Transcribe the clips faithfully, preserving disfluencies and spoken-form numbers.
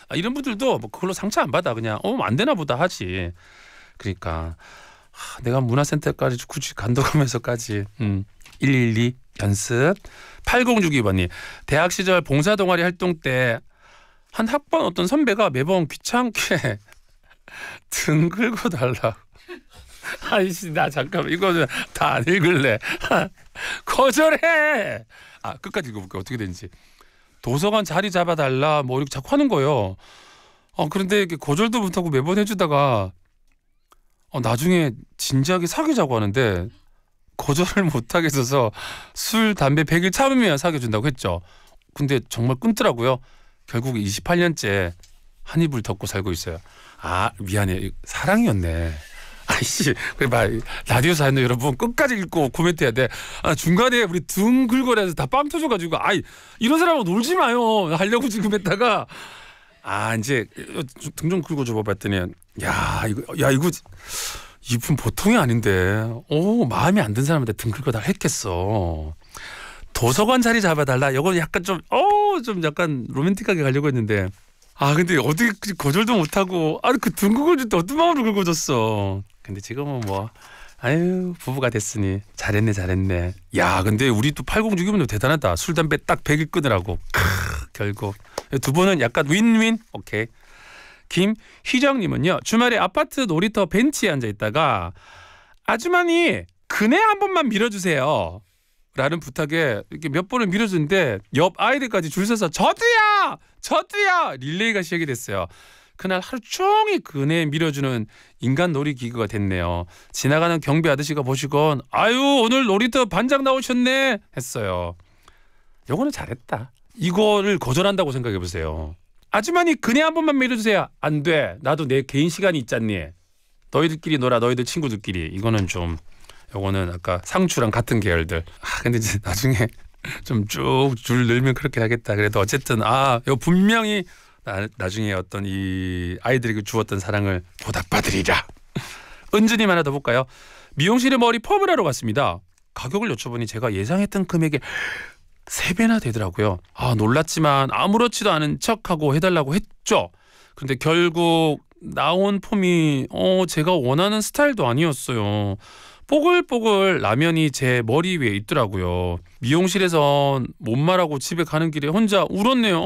아, 이런 분들도 뭐 그걸로 상처 안 받아. 그냥 어 안 되나 보다 하지. 그러니까 하, 내가 문화센터까지 굳이 간다면서까지 음, 일일이 연습. 팔공육이 번님 대학 시절 봉사동아리 활동 때 한 학번 어떤 선배가 매번 귀찮게 등 긁어 달라. 아이씨 나 잠깐만 이거는 다 안 읽을래. 거절해. 아 끝까지 읽어볼게요. 어떻게 되는지. 도서관 자리 잡아달라 뭐 이렇게 자꾸 하는 거예요. 어 그런데 이렇게 거절도 못하고 매번 해주다가 어, 나중에 진지하게 사귀자고 하는데 거절을 못하겠어서 술 담배 백 일 참으면 사귀어준다고 했죠. 근데 정말 끊더라고요. 결국 이십팔 년째 한 이불 덮고 살고 있어요. 아 미안해 사랑이었네. 아이씨 그래 봐 라디오 사연도 여러분 끝까지 읽고 코멘트해야 돼. 아, 중간에 우리 등 긁어내서 다 빵 터져가지고 아이 이런 사람하고 놀지 마요 하려고 지금 했다가 아 이제 등 좀 긁어 줘봐 봤더니 야 이거 야 이거 이분 보통이 아닌데 오 마음에 안 든 사람한테 등 긁어달라 했겠어. 도서관 자리 잡아달라 이거 약간 좀 어 좀 약간 로맨틱하게 가려고 했는데 아 근데 어떻게 거절도 못하고 아 그 등 긁어줄 때 어떤 마음으로 긁어줬어. 근데 지금은 뭐 아유 부부가 됐으니 잘했네 잘했네. 야 근데 우리 또 팔공육이면 대단하다. 술 담배 딱 백 일 끊으라고. 크, 결국 두 분은 약간 윈윈. 오케이. 김희정님은요 주말에 아파트 놀이터 벤치에 앉아있다가 아주머니 그네 한 번만 밀어주세요 라는 부탁에 이렇게 몇 번을 밀어주는데 옆 아이들까지 줄 서서 저도야 저도야 릴레이가 시작이 됐어요. 그날 하루 종일 그네 밀어주는 인간 놀이기구가 됐네요. 지나가는 경비 아저씨가 보시곤 아유 오늘 놀이터 반장 나오셨네 했어요. 요거는 잘했다. 이거를 거절한다고 생각해보세요. 아주머니 그네 한 번만 밀어주세요. 안 돼. 나도 내 개인 시간이 있잖니. 너희들끼리 놀아. 너희들 친구들끼리. 이거는 좀 요거는 아까 상추랑 같은 계열들. 아 근데 이제 나중에 좀 쭉 줄 늘면 그렇게 하겠다. 그래도 어쨌든 아 요 분명히 나, 나중에 어떤 이 아이들에게 주었던 사랑을 보답받으리라. 은주님 하나 더 볼까요? 미용실에 머리 펌을 하러 갔습니다. 가격을 여쭤보니 제가 예상했던 금액에 세 배나 되더라고요. 아 놀랐지만 아무렇지도 않은 척하고 해달라고 했죠. 근데 결국 나온 폼이 어 제가 원하는 스타일도 아니었어요. 뽀글뽀글 라면이 제 머리 위에 있더라고요. 미용실에선 못 말하고 집에 가는 길에 혼자 울었네요.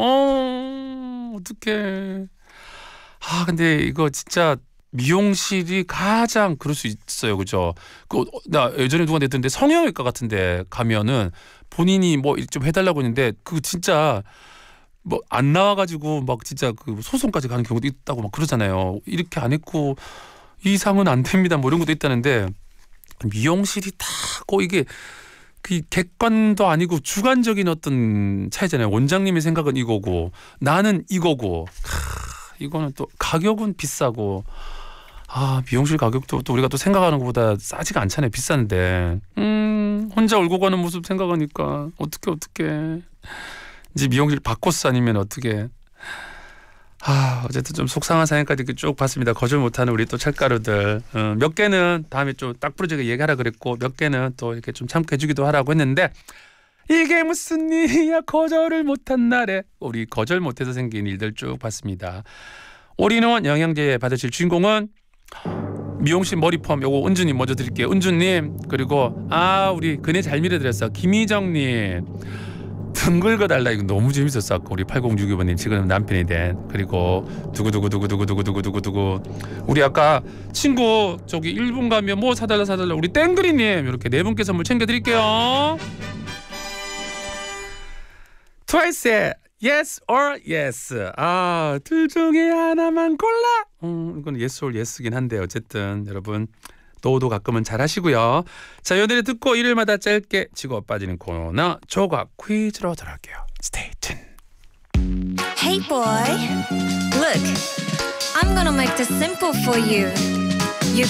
어 어떡해. 아 근데 이거 진짜 미용실이 가장 그럴 수 있어요. 그죠? 그 나 예전에 누가 냈던데 성형외과 같은데 가면은 본인이 뭐 좀 해달라고 했는데 그 진짜 뭐 안 나와가지고 막 진짜 그 소송까지 가는 경우도 있다고 막 그러잖아요. 이렇게 안 했고 이상은 안 됩니다. 뭐 이런 것도 있다는데 미용실이 다 꼭 이게 그 객관도 아니고 주관적인 어떤 차이잖아요. 원장님의 생각은 이거고 나는 이거고. 하, 이거는 또 가격은 비싸고 아 미용실 가격도 또 우리가 또 생각하는 것보다 싸지가 않잖아요. 비싼데 음 혼자 울고 가는 모습 생각하니까 어떻게 어떻게 이제 미용실 바꿨어 아니면 어떻게. 아 어쨌든 좀 속상한 사연까지 이렇게 쭉 봤습니다. 거절 못하는 우리 또 찰가루들 어, 몇 개는 다음에 좀 딱 부러지게 얘기하라 그랬고 몇 개는 또 이렇게 좀 참게 해주기도 하라고 했는데 이게 무슨 일이야 거절을 못한 날에 우리 거절 못해서 생긴 일들 쭉 봤습니다. 올인원 영양제 받으실 주인공은 미용실 머리펌 요거 은주님 먼저 드릴게요. 은주님 그리고 아 우리 그네 잘 밀어드렸어 김희정님 등 긁어달라 이거 너무 재밌었어. 아까 우리 팔공육이 번님 지금 남편이 된 그리고 두구두구두구두구두구두구두구두구 우리 아까 친구 저기 일본 가면 뭐 사달라 사달라 우리 땡그리님 이렇게 네 분께 선물 챙겨드릴게요. 트와이스의 Yes or Yes 아 둘 중에 하나만 골라. 음 이건 Yes or Yes긴 한데 어쨌든 여러분 노도 가끔은 잘 하시고요. 자, 연애를 듣고 일요일마다 짧게 치고 빠지는 코너 조각 퀴즈로 돌아올게요. Stay tuned. Hey boy, look, I'm gonna make this simple for you.